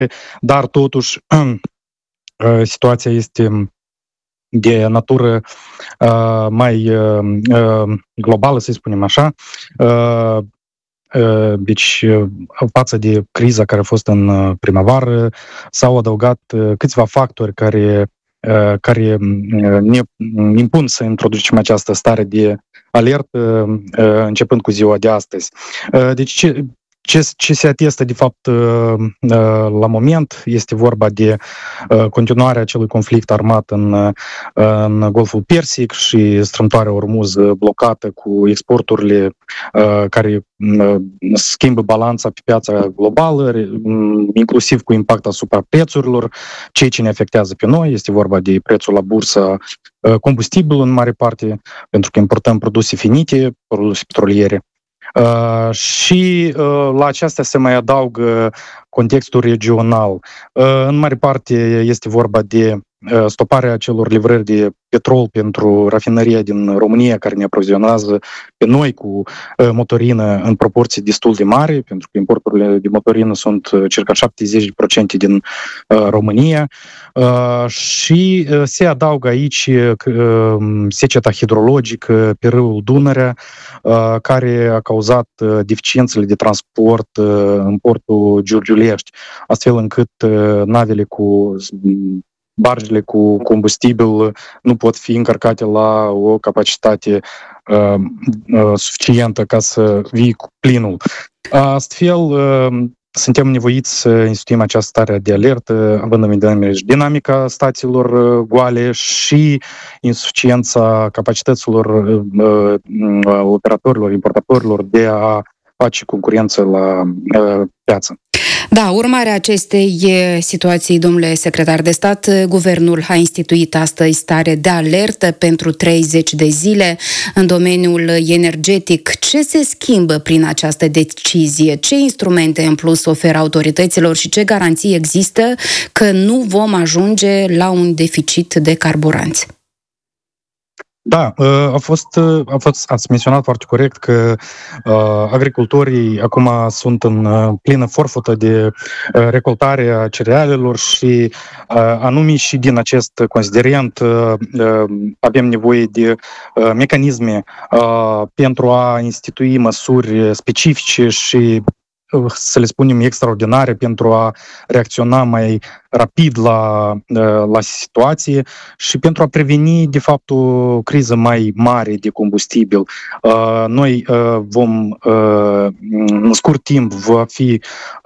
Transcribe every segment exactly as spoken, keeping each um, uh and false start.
dar totuși situația este de natură uh, mai uh, globală, să spunem așa. Uh, uh, deci, uh, față de criza care a fost în uh, primăvară, s-au adăugat uh, câțiva factori care, uh, care uh, ne impun să introducem această stare de alertă, uh, începând cu ziua de astăzi. Uh, deci, ce, Ce, ce se atestă, de fapt, la moment, este vorba de continuarea acelui conflict armat în, în Golful Persic și strâmtoarea Ormuz blocată cu exporturile care schimbă balanța pe piața globală, inclusiv cu impact asupra prețurilor, ceea ce ne afectează pe noi. Este vorba de prețul la bursă combustibil în mare parte, pentru că importăm produse finite, produse petroliere. Uh, și uh, la aceasta se mai adaugă contextul regional. Uh, în mare parte este vorba de uh, stoparea celor livrări de petrol pentru rafinăria din România, care ne aprovizionează pe noi cu uh, motorină în proporții destul de mari, pentru că importurile de motorină sunt uh, circa șaptezeci la sută din uh, România. Uh, și uh, se adaugă aici uh, seceta hidrologică pe râul Dunărea, uh, care a cauzat uh, deficiențele de transport uh, în portul Giurgiulești, astfel încât uh, navele cu barjele cu combustibil nu pot fi încărcate la o capacitate uh, uh, suficientă ca să vii cu plinul. Astfel, uh, suntem nevoiți să instituim această stare de alertă, având în vedere dinamica stațiilor goale și insuficiența capacităților uh, operatorilor, importatorilor de a face concurență la uh, piață. Da, urmarea acestei situații, domnule secretar de stat, guvernul a instituit astăzi stare de alertă pentru treizeci de zile în domeniul energetic. Ce se schimbă prin această decizie? Ce instrumente în plus oferă autorităților și ce garanții există că nu vom ajunge la un deficit de carburanți? Da, a fost, a fost, ați menționat foarte corect că uh, agricultorii acum sunt în uh, plină forfotă de uh, recoltare a cerealelor și uh, anume și din acest considerent uh, uh, avem nevoie de uh, mecanisme uh, pentru a institui măsuri specifice și să le spunem extraordinare pentru a reacționa mai rapid la, la situație și pentru a preveni, de fapt, o criză mai mare de combustibil. Noi vom, în scurt timp, va fi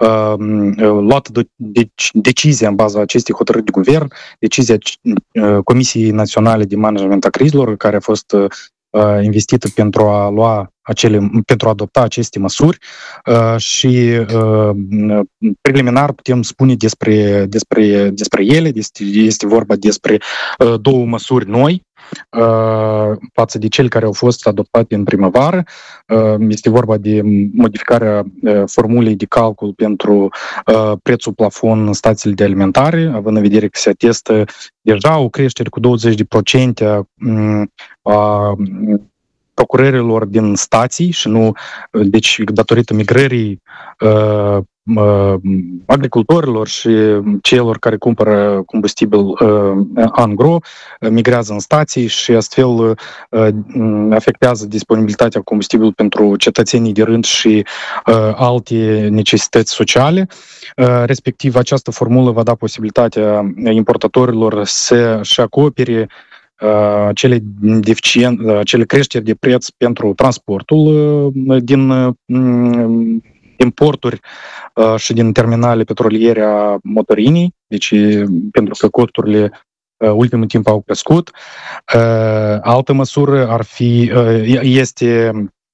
luată decizia în baza acestei hotărâri de guvern, decizia Comisiei Naționale de Management a Crizelor, care a fost investită pentru a lua acele, pentru a adopta aceste măsuri uh, și uh, preliminar putem spune despre, despre, despre ele. Este, este vorba despre uh, două măsuri noi uh, față de cele care au fost adoptate în primăvară. Uh, este vorba de modificarea uh, formulei de calcul pentru uh, prețul plafon în stațiile de alimentare, având în vedere că se atestă deja o creștere cu douăzeci la sută a, a procurărilor din stații și nu, deci datorită migrării uh, uh, agricultorilor și celor care cumpără combustibil uh, angro, migrează în stații și astfel uh, afectează disponibilitatea combustibilului pentru cetățenii de rând și uh, alte necesități sociale. Uh, respectiv, această formulă va da posibilitatea importatorilor să-și acopere acele deficient, acele creșteri de preț pentru transportul din importuri și din terminale petroliere a motorinii, deci pentru că costurile ultimul timp au crescut. Altă măsură ar fi, este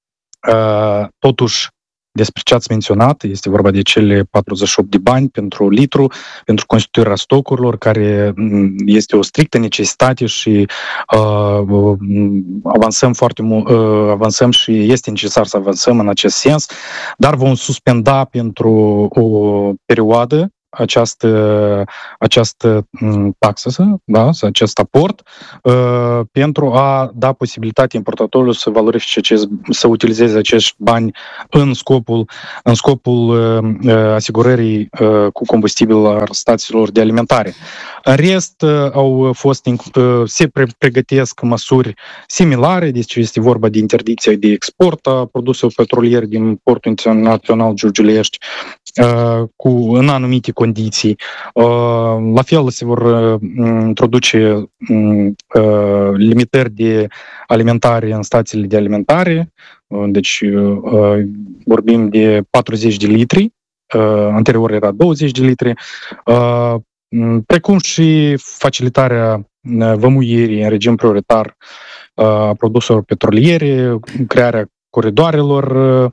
totuși despre ce ați menționat, este vorba de cele patruzeci și opt de bani pentru litru, pentru constituirea stocurilor, care este o strictă necesitate și uh, avansăm foarte mult, uh, avansăm și este necesar să avansăm în acest sens, dar vom suspenda pentru o perioadă această, această taxă, da, acest aport, uh, pentru a da posibilitatea importatorului să valorifice, acest, să utilizeze acești bani în scopul, în scopul uh, asigurării uh, cu combustibil a stațiilor de alimentare. În rest, uh, au fost, uh, se pre- pregătesc măsuri similare, deci este vorba de interdicția de export a produselor petroliere din portul internațional Giurgiulești, uh, cu, în anumite condiții. Uh, la fel se vor uh, introduce uh, limitări de alimentare în stațiile de alimentare, uh, deci uh, vorbim de patruzeci de litri, uh, anterior era douăzeci de litri, uh, precum și facilitarea vămuirii în regim prioritar a produselor petroliere, crearea coridoarelor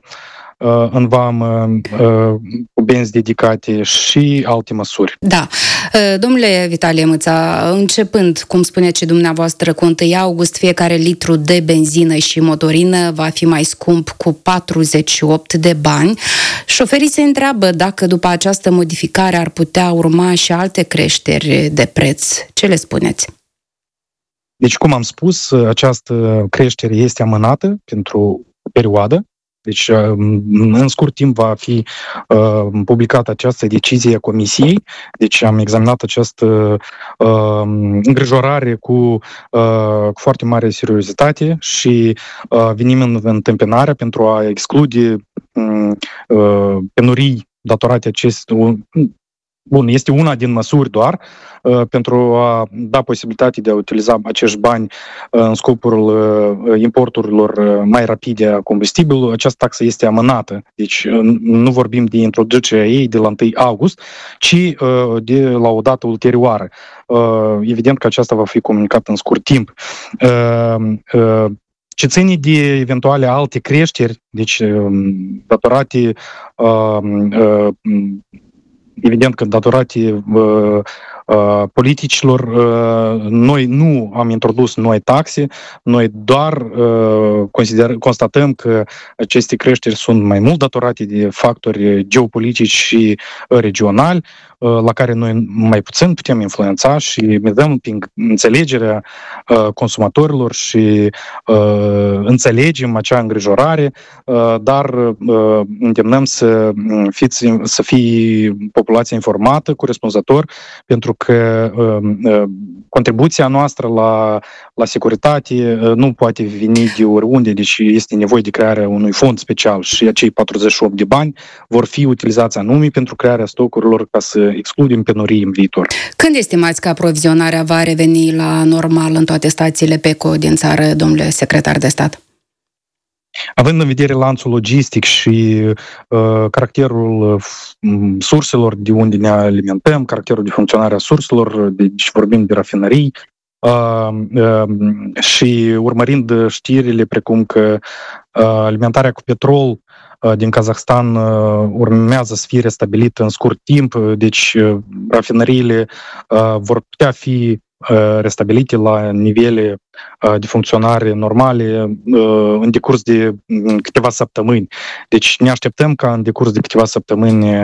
în vamă, cu benzi dedicate și alte măsuri. Da. Domnule Vitalie Mâța, începând, cum spuneți și dumneavoastră, cu întâi august, fiecare litru de benzină și motorină va fi mai scump cu patruzeci și opt de bani. Șoferii se întreabă dacă după această modificare ar putea urma și alte creșteri de preț. Ce le spuneți? Deci, cum am spus, această creștere este amânată pentru o perioadă. Deci, în scurt timp va fi uh, publicată această decizie a Comisiei. Deci, am examinat această uh, îngrijorare cu, uh, cu foarte mare seriozitate și uh, venim în întâmpinare pentru a exclude uh, penurii datorate acestui. Bun, este una din măsuri doar uh, pentru a da posibilitatea de a utiliza acești bani uh, în scopul uh, importurilor uh, mai rapide a combustibilului. Această taxă este amânată, deci uh, nu vorbim de introducerea ei de la întâi august, ci uh, de la o dată ulterioară. Uh, evident că aceasta va fi comunicată în scurt timp. Uh, uh, Ce ține de eventuale alte creșteri, deci uh, datorate uh, uh, evident că datorate uh, uh, politicilor, uh, noi nu am introdus noi taxe, noi doar uh, consider, constatăm că aceste creșteri sunt mai mult datorate de factori geopolitici și regionali, uh, la care noi mai puțin putem influența și mizăm prin înțelegerea uh, consumatorilor și uh, înțelegem acea îngrijorare, uh, dar uh, îndemnăm să, fiți, să fie populația informată, corespunzător, pentru că uh, contribuția noastră la, la securitate uh, nu poate veni de oriunde, deci este nevoie de crearea unui fond special și acei patruzeci și opt de bani vor fi utilizați anume pentru crearea stocurilor ca să excludem penurii în viitor. Când estimați că aprovizionarea va reveni la normal în toate stațiile P E C O din țară, domnule secretar de stat? Având în vedere lanțul logistic și uh, caracterul uh, surselor de unde ne alimentăm, caracterul de funcționare a surselor, deci vorbim de rafinării, uh, uh, și urmărind știrile precum că uh, alimentarea cu petrol uh, din Kazahstan uh, urmează să fie restabilită în scurt timp, deci uh, rafinăriile uh, vor putea fi restabilite la nivele de funcționare normale în decurs de câteva săptămâni. Deci ne așteptăm ca în decurs de câteva săptămâni,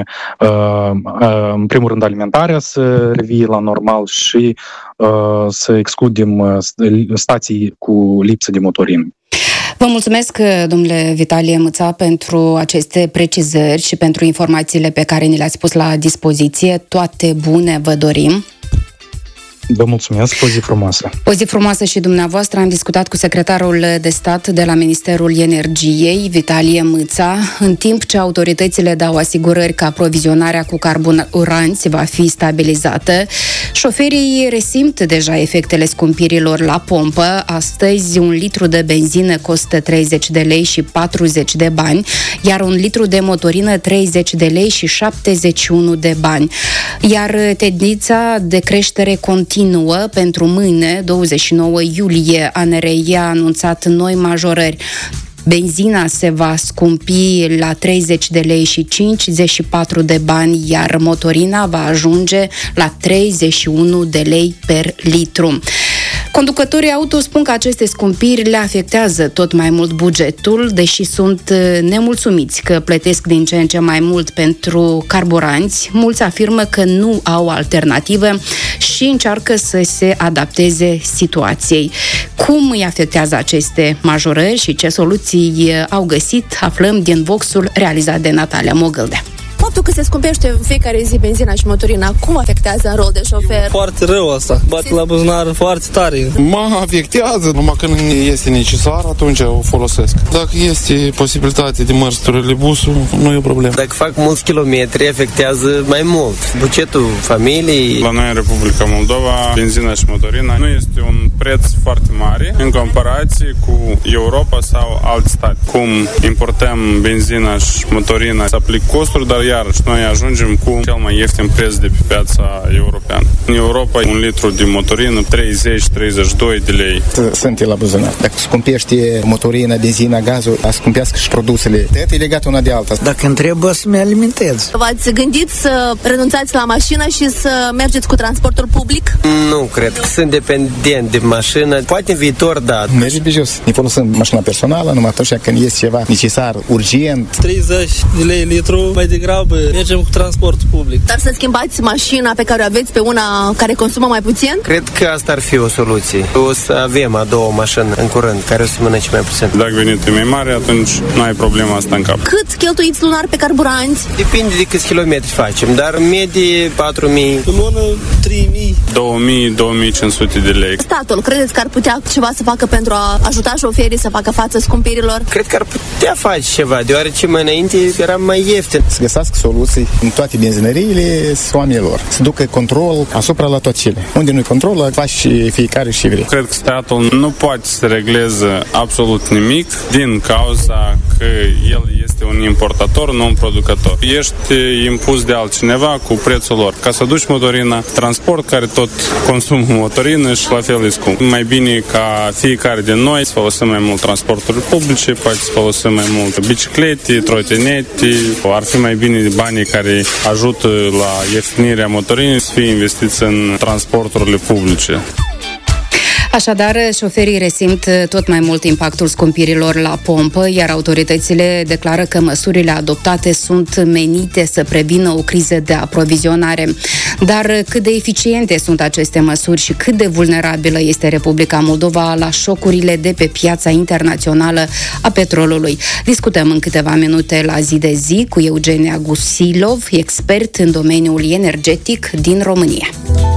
în primul rând, alimentarea să revie la normal și să excludem stații cu lipsă de motorină. Vă mulțumesc, domnule Vitalie Mâța, pentru aceste precizări și pentru informațiile pe care ni le-ați pus la dispoziție. Toate bune vă dorim! Vă mulțumesc, o zi frumoasă. O zi frumoasă și dumneavoastră. Am discutat cu secretarul de stat de la Ministerul Energiei, Vitalie Mâța, în timp ce autoritățile dau asigurări că aprovizionarea cu carburanți va fi stabilizată. Șoferii resimt deja efectele scumpirilor la pompă. Astăzi un litru de benzină costă treizeci de lei și patruzeci de bani, iar un litru de motorină treizeci de lei și șaptezeci și unu de bani. Iar tendința de creștere continuă pentru mâine, douăzeci și nouă iulie. A N R I a anunțat noi majorări. Benzina se va scumpi la treizeci de lei și cincizeci și patru de bani, iar motorina va ajunge la treizeci și unu de lei per litru. Conducătorii auto spun că aceste scumpiri le afectează tot mai mult bugetul, deși sunt nemulțumiți că plătesc din ce în ce mai mult pentru carburanți. Mulți afirmă că nu au alternativă și încearcă să se adapteze situației. Cum îi afectează aceste majorări și ce soluții au găsit, aflăm din Voxul realizat de Natalia Mogâldea. Faptul că se scumpește în fiecare zi benzina și motorina, cum afectează în rol de șofer? Foarte rău asta. Bate la buzunar foarte tare. Mă afectează, numai când este necesar, atunci o folosesc. Dacă este posibilitate de mărți troleibusul, nu e o problemă. Dacă fac mulți kilometri, afectează mai mult bugetul familiei. La noi în Republica Moldova, benzina și motorina nu este un preț foarte mare în comparație cu Europa sau alți state. Cum importăm benzina și motorina, se aplică costuri, dar iarăși noi ajungem cu cel mai ieftin preț de pe piața europeană. În Europa, un litru de motorină, treizeci treizeci și doi de lei. Sunt la buzunar. Dacă scumpește motorina, benzina, gazul, a scumpească și produsele. Toate e legat una de alta. Dacă îmi trebuie să-mi alimentez. V-ați gândit să renunțați la mașină și să mergeți cu transportul public? Nu, cred că sunt dependent de mașină. Poate în viitor, da. Merge pe jos. Ne folosim mașina personală, numai atunci când este ceva necesar, urgent. treizeci de lei litru, mai degrabă mergem cu transportul public. Dar să schimbați mașina pe care o aveți pe una care consumă mai puțin? Cred că asta ar fi o soluție. O să avem a doua mașină în curând, care o să mănânce mai puțin. Dacă venitul e mai mare, atunci nu ai problema asta în cap. Cât cheltuiți lunar pe carburanți? Depinde de câți kilometri facem, dar în medie patru mii. În lună trei mii. două mii două mii cinci sute de lei. Statul, credeți că ar putea ceva să facă pentru a ajuta șoferii să facă față scumpirilor? Cred că ar putea face ceva, deoarece mai înainte era mai ieftin. Să găsească soluții în toate benzinăriile oamenilor. Să ducă control asupra la toate cele. Unde nu-i control, faci fiecare și vrei. Cred că statul nu poate să regleze absolut nimic din cauza că el este un importator, nu un producător. Ești impus de altcineva cu prețul lor. Ca să duci motorina, transport care tot consumă motorină și la fel e scump. Mai bine ca fiecare din noi să folosim mai mult transporturi publice, poate să folosim mai mult biciclete, trotinete. Ar fi mai bine banii care ajută la ieftinirea motorinei să fie investiți în transporturile publice. Așadar, șoferii resimt tot mai mult impactul scumpirilor la pompă, iar autoritățile declară că măsurile adoptate sunt menite să prevină o criză de aprovizionare. Dar cât de eficiente sunt aceste măsuri și cât de vulnerabilă este Republica Moldova la șocurile de pe piața internațională a petrolului? Discutăm în câteva minute la Zi de Zi cu Eugenia Gusilov, expert în domeniul energetic din România.